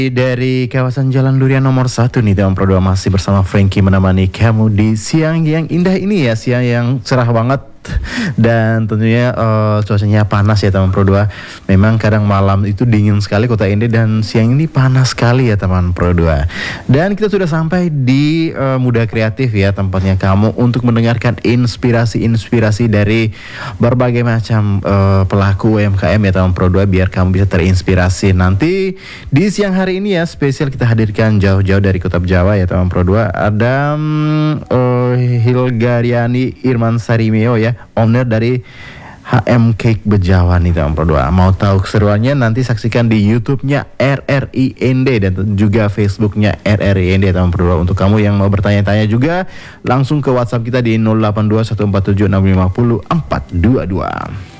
Dari kawasan Jalan Durian nomor 1 nih teman Pro 2, masih bersama Frankie menemani kamu di siang yang indah ini ya, siang yang cerah banget. Dan tentunya cuacanya panas ya teman Pro 2. Memang kadang malam itu dingin sekali kota Ende, dan siang ini panas sekali ya teman Pro 2. Dan kita sudah sampai di Muda Kreatif ya, tempatnya kamu untuk mendengarkan inspirasi-inspirasi dari berbagai macam pelaku UMKM ya teman Pro 2, biar kamu bisa terinspirasi. Nanti di siang hari ini ya spesial kita hadirkan jauh-jauh dari kota Jawa ya teman Pro 2. Ada Hilgariani Irman Sarimeo ya, owner dari HM Cake Bejawan nih teman Pro 2. Mau tahu keseruannya, nanti saksikan di YouTube-nya RRI ND dan juga Facebook-nya RRI ND teman Pro 2. Untuk kamu yang mau bertanya-tanya juga, langsung ke WhatsApp kita di 082147650422.